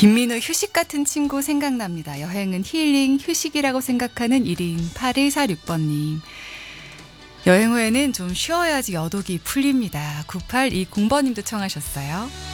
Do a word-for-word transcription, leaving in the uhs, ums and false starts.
김민우 휴식 같은 친구 생각납니다. 여행은 힐링, 휴식이라고 생각하는 일 인 팔일사육 번님. 여행 후에는 좀 쉬어야지 여독이 풀립니다. 구팔이공 번님도 청하셨어요.